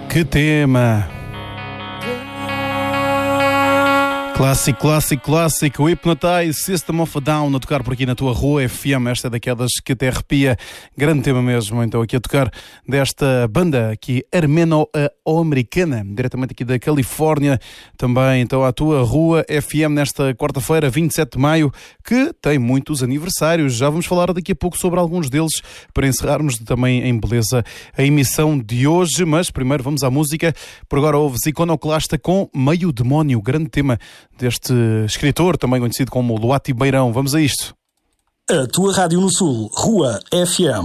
Que tema! Clássico, Hypnotize, System of a Down, a tocar por aqui na tua Rua FM. Esta é daquelas que até arrepia, grande tema mesmo. Então aqui a tocar desta banda aqui armeno-americana, diretamente aqui da Califórnia, também então à tua Rua FM nesta quarta-feira, 27 de maio, que tem muitos aniversários. Já vamos falar daqui a pouco sobre alguns deles, para encerrarmos também em beleza a emissão de hoje. Mas primeiro vamos à música. Por agora ouves Iconoclasta com Meio Demónio, grande tema deste escritor, também conhecido como Luati Beirão. Vamos a isto. A tua rádio no Sul, Rua FM.